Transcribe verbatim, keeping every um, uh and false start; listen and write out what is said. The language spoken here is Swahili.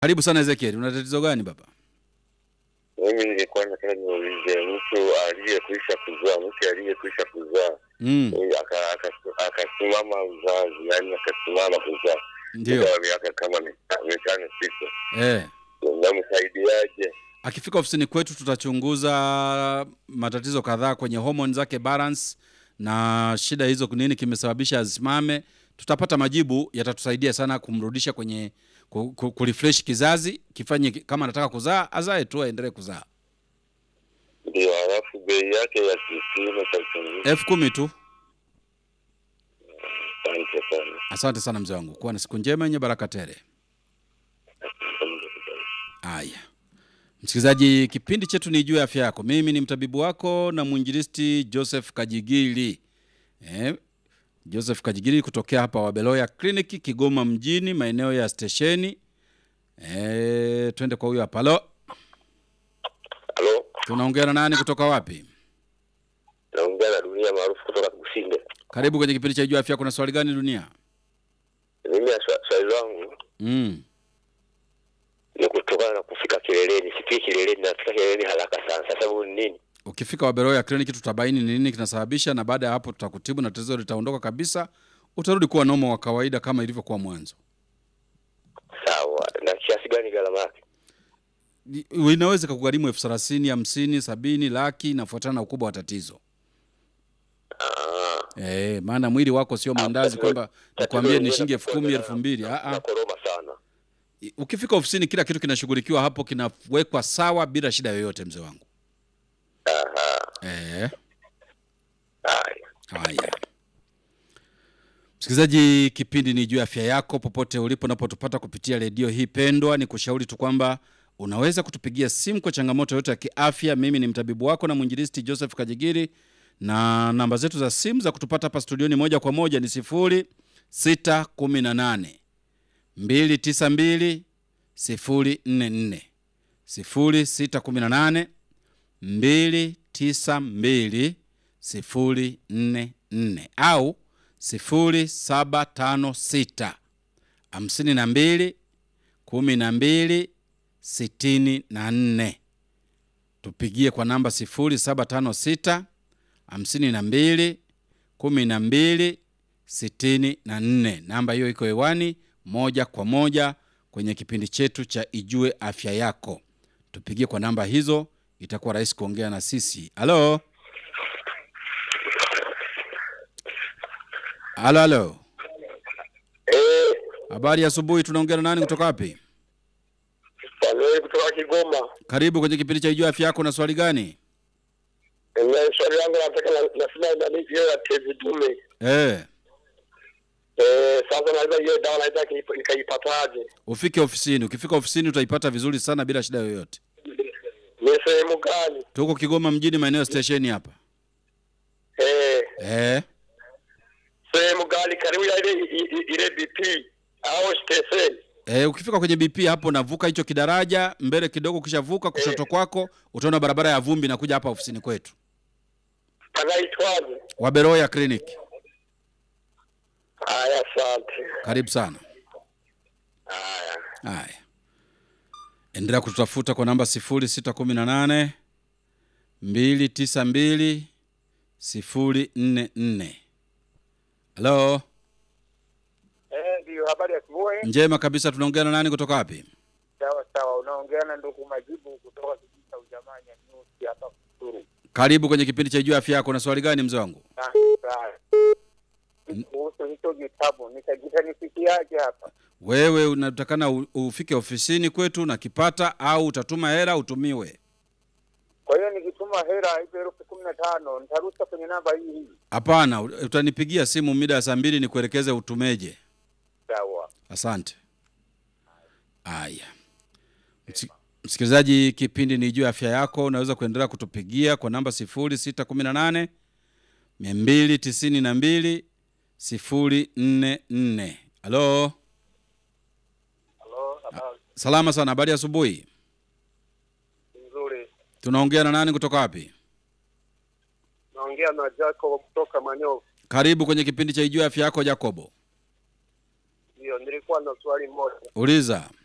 Karibu sana Ezekiel, una tatizo gani baba? Mimi nilikuwa nataka niulize mtu aliyekwisha kuzaa, mtu aliyekwisha kuzaa. Mm. Akasimama uzazi, yani akasimama kuzaa. Ndio. Kwa miaka kama mitano sita. Eh. Unamsaidiaje? Akifika ofisini kwetu tutachunguza matatizo kadhaa kwenye hormone zake balance na shida hizo nini kimesababisha asimame. Tutapata majibu yatatusaidia sana kumrudisha kwenye ku refresh kizazi, kifanye kama anataka kuzaa, azae tu aendelee kuzaa. Ndio, alafu bei yake ya kipimo cha uchunguzi elfu kumi tu. Asante sana. Asante sana mzee wangu. Kuwa na siku njema yenye baraka tele. Aya. Msikilizaji, kipindi chetu ni juu ya afya yako. Mimi ni mtabibu wako na mwinjilisti Joseph Kajigiri. Eh, Joseph Kajigiri kutokea hapa Wabeloya Clinic Kigoma mjini, maeneo ya stesheni. Eh, twende kwa huyo hapa. Halo. Halo. Tunaongea na nani kutoka wapi? Naongea na Dunia maarufu kutoka Kusinde. Karibu kwenye kipindi cha juu ya afya. Kuna swali gani Dunia? Mimi swali langu Mm. ni kutokana na kufika kileleni. Sifiki kileleni, nafika kileleni haraka sana. Sasa sababu ni nini? Ukifika Wabeloya Clinic tutabaini ni nini kinasababisha, na baada ya hapo tutakutibu na tatizo litaondoka kabisa. Utarudi kuwa normal wa kawaida kama ilivyokuwa mwanzo. Sawa. Na kiasi gani gharama yake? Inaweza kukugharimu elfu thelathini, hamsini, sabini, laki inafuatana na ukubwa wa tatizo. Ah. Eh, maana mwili wako sio mandazi kwamba nikwambie ni shilingi elfu kumi, elfu mbili. Ah ah. Nakoroma sana. Ukifika ofisini kila kitu kinashughulikiwa hapo, kinawekwa sawa bila shida yoyote mzee wangu. Aha. Eh. Haya. Haya. Msikilizaji, kipindi ni juu ya afya yako popote ulipo unapotupata kupitia redio hii pendwa. Ni kushauri tu kwamba unaweza kutupigia simu kwa changamoto yote ya kiafya. Mimi ni mtabibu wako na mwinjilisti Joseph Kajigiri, na namba zetu za simu za kutupata hapa studioni moja kwa moja ni sifuri sita kumi na nane mbili tisa mbili sifuri nne nne, sifuri sita kumi na nane mbili tisa mbili sifuri nne nne, au sifuri saba tano sita hamsini na mbili kumi na mbili sitini na nne. Tupigie kwa namba sifuri saba tano sita hamsini na mbili kumi na mbili sitini na nne. Namba hiyo iko hewani moja kwa moja kwenye kipindi chetu cha Ijue Afya Yako. Tupigie kwa namba hizo, itakuwa rahisi kuongea na sisi. Halo. Halo halo. Eh, Habari ya asubuhi, tunaongea na nani kutoka wapi? Samuel kutoka Kigoma. Karibu kwenye kipindi cha Ijue Afya Yako. Na swali gani? Mimi swali langu nataka nasema na mimi hiyo ya tezi dume. Eh. Eh, sasa naweza hiyo dawa naweza nikaipataje? Ufike ofisini. Ukifika ofisini utaipata vizuri sana bila shida yoyote. Ni sehemu gani? Tuko Kigoma mjini, maeneo station hapa. Eh. Eh. Sehemu gani karibu ya ile ile B P au station? Eh, ukifika kwenye B P hapo navuka hicho kidaraja, mbele kidogo kishavuka kushoto kwako, utaona barabara ya vumbi na kuja hapa ofisini kwetu. Anaitwaje? Wabeloya Clinic. Haya, asante. Karibu sana. Haya. Haya. Endelea kututafuta kwa namba sifuri sita kumi na nane mbili tisa mbili sifuri nne nne. Halo. Eh, ndio, habari ya asubuhi. Njema kabisa, tunaongea na nani kutoka wapi? Sawa sawa, unaongea na ndugu Majibu kutoka kijiji cha Ujamanya Nyusi hapa Kusuru. Karibu kwenye kipindi cha Jua Afya Yako. Na swali gani mzee wangu? Sawa. Kuhusu hicho kitabu, nitakitanifikiaje hapa? Wewe unatakana ufike ofisini kwetu na kipata, au utatuma hela utumiwe? Kwa hiyo nikituma hela hizo elfu kumi na tano nitarusha kwenye namba hii hii? Hapana, utanipigia simu mida ya saa mbili nikuelekeze utumeje. Sawa. Asante. Aya. Msikilizaji, kipindi ni Jua Afya Yako. Unaweza kuendelea kutupigia kwa namba sifuri sita kumi na nane mbili tisini na mbili sifuri nne nne. Halo. Halo, habari. Salama sana, habari ya asubuhi. Nzuri. Tunaongea na nani kutoka wapi? Naongea na Jacob kutoka Manyofu. Karibu kwenye kipindi cha Ijue Afya Yako Jacobo. Ndio, nilikuwa na swali moja. Uliza.